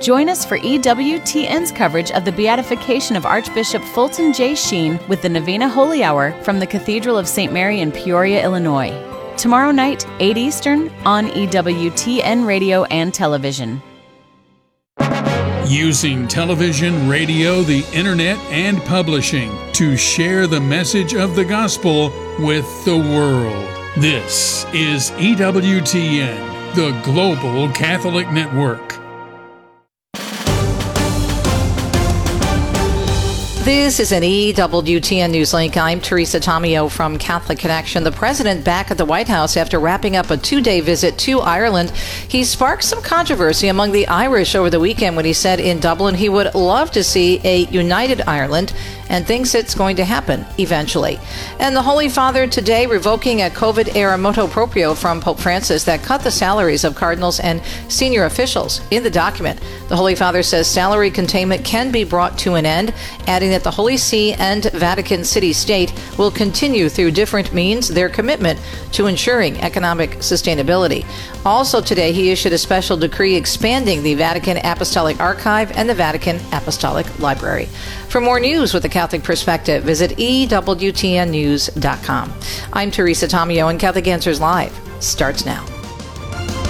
Join us for EWTN's coverage of the beatification of Archbishop Fulton J. Sheen with the Novena Holy Hour from the Cathedral of St. Mary in Peoria, Illinois. Tomorrow night, 8 Eastern, on EWTN Radio and Television. Using television, radio, the internet, and publishing to share the message of the gospel with the world. This is EWTN, the Global Catholic Network. This is an EWTN Newslink. I'm Teresa Tomeo from Catholic Connection. The president back at the White House after wrapping up a 2-day visit to Ireland. He sparked some controversy among the Irish over the weekend when he said in Dublin he would love to see a united Ireland and thinks it's going to happen eventually. And the Holy Father today revoking a COVID-era motu proprio from Pope Francis that cut the salaries of cardinals and senior officials. In the document, the Holy Father says salary containment can be brought to an end, adding that the Holy See and Vatican City-State will continue through different means their commitment to ensuring economic sustainability. Also today, he issued a special decree expanding the Vatican Apostolic Archive and the Vatican Apostolic Library. For more news with a Catholic perspective, visit EWTNnews.com. I'm Teresa Tomeo, and Catholic Answers Live starts now.